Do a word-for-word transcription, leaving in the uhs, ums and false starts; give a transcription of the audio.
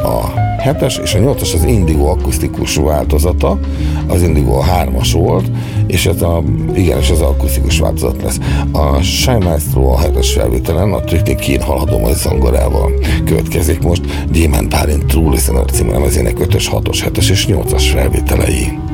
a hetes, és a nyolcas az Indigo akusztikus változata, az Indigo a hármas volt, és ez a, igen, és ez az akusztikus változat lesz. A Shine Maestro a hetes felvételen, a Triptychon haladó majd zongorával következik most Gyémánt Bálint True Listener című lemezének ötös, hatos, hetes és nyolcas felvételei.